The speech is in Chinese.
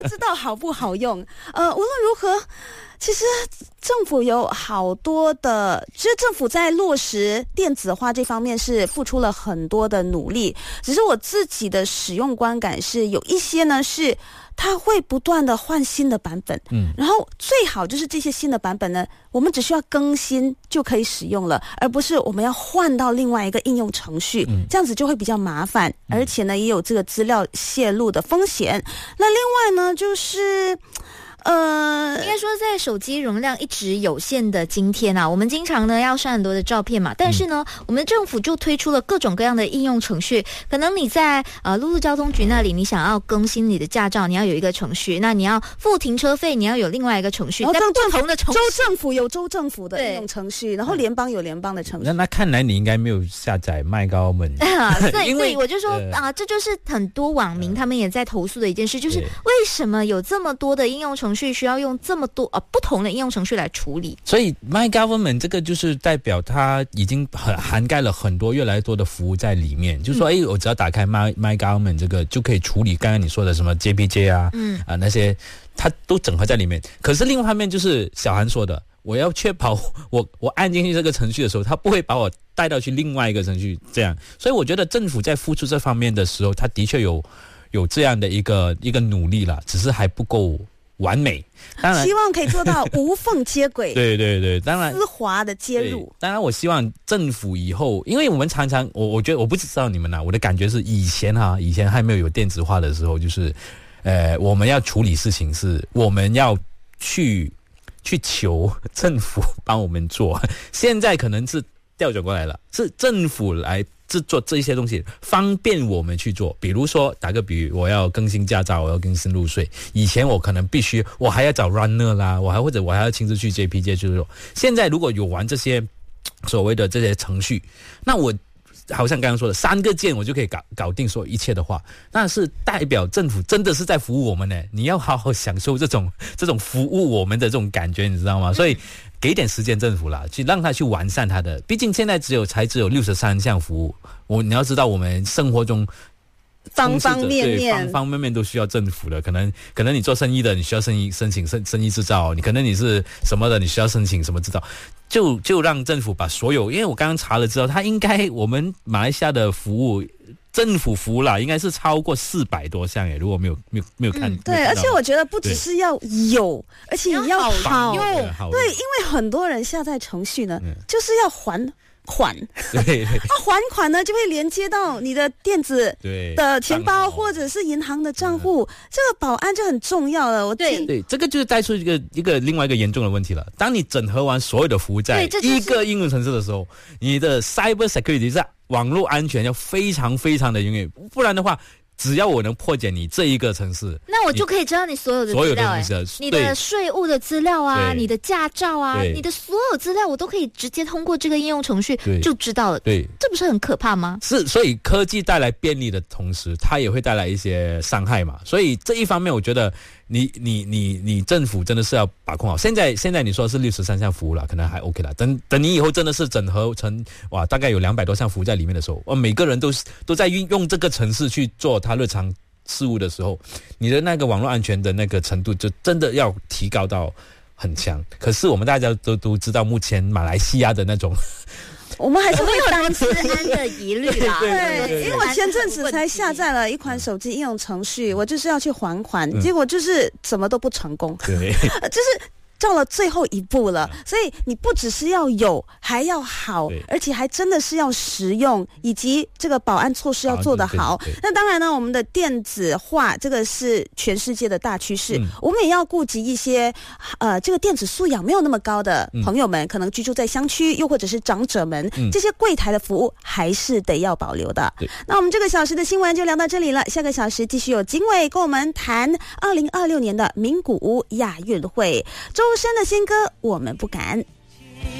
不知道好不好用。无论如何，其实政府有好多的，其实政府在落实电子化这方面是付出了很多的努力。只是我自己的使用观感是，有一些呢是它会不断的换新的版本，然后最好就是这些新的版本呢，我们只需要更新就可以使用了，而不是我们要换到另外一个应用程序，这样子就会比较麻烦，而且呢也有这个资料泄露的风险。那另外呢就是应该说在手机容量一直有限的今天啊，我们经常呢要删很多的照片嘛，但是呢我们政府就推出了各种各样的应用程序。可能你在陆路交通局那里，你想要更新你的驾照，你要有一个程序，那你要付停车费，你要有另外一个程序。在不同的程序， 州政府有州政府的应用程序，然后联邦有联邦的程序。 那看来你应该没有下载麦高门所以我就说这就是很多网民他们也在投诉的一件事，就是为什么有这么多的应用程序需要用这么多不同的应用程序来处理。 所以 My Government 这个就是代表它已经涵盖了很多越来越多的服务在里面，就是说我只要打开 My Government 这个就可以处理刚刚你说的什么 JPJ 那些它都整合在里面。可是另外一方面就是小韩说的，我要确保我按进去这个程序的时候，它不会把我带到去另外一个程序这样。所以我觉得政府在付出这方面的时候，它的确有这样的一个努力啦，只是还不够完美。当然希望可以做到无缝接轨对，当然丝滑的接入。 当然我希望政府以后，因为我们常常我觉得我不知道你们我的感觉是以前还没有电子化的时候，就是我们要处理事情是我们要去求政府帮我们做，现在可能是调转过来了，是政府来做这些东西方便我们去做。比如说打个比喻，我要更新驾照，我要更新入税，以前我可能必须我还要找 runner 啦，我还要亲自去 JPJ 去做。现在如果有玩这些所谓的这些程序，那我好像刚刚说的3个键我就可以搞定所有一切的话，那是代表政府真的是在服务我们呢。你要好好享受这种服务我们的这种感觉，你知道吗？所以给点时间政府啦，去让他去完善他的，毕竟现在只有63项服务。你要知道我们生活中方方面面都需要政府的，可能你做生意的，你需要申请生意制造，可能你是什么的，你需要申请什么制造，就让政府把所有，因为我刚刚查了之后，它应该我们马来西亚的服务。政府服务啦，应该是超过400多项耶，如果没有看。 对，而且我觉得不只是要有，而且也要好用。对，因为很多人下载程序呢，就是要还款。 对， 那还款呢，就会连接到你的电子的钱包或者是银行的账户，这个保安就很重要了。 对，这个就是带出另外一个严重的问题了。当你整合完所有的服务在一个应用程式的时候，你的 cyber security 在网络安全要非常非常的严密，不然的话，只要我能破解你这一个程式， 那我就可以知道你所有的资料，你的税务的资料啊，你的驾照啊，你的所有资料，我都可以直接通过这个应用程序就知道了。对，这不是很可怕吗？ 是，所以科技带来便利的同时，它也会带来一些伤害嘛。所以这一方面，我觉得你政府真的是要把控好。现在你说是63项服务了，可能还 OK 了。等你以后真的是整合成大概有200多项服务在里面的时候，每个人都在用这个程式去做他日常事务的时候，你的那个网络安全的那个程度就真的要提高到很强。可是我们大家都知道，目前马来西亚的那种。 我们还是会有治安的疑虑啦。 对，因为我前阵子才下载了一款手机应用程序，我就是要去还款，结果就是怎么都不成功。 对， 就是到了最后一步了，所以你不只是要有，还要好，而且还真的是要实用，以及这个保安措施要做得好。那当然呢，我们的电子化这个是全世界的大趋势，我们也要顾及一些这个电子素养没有那么高的朋友们，可能居住在乡区，又或者是长者们，这些柜台的服务还是得要保留的。那我们这个小时的新闻就聊到这里了，下个小时继续有经纬跟我们谈2026年的名古屋亚运会。周深的新歌《我们不敢》。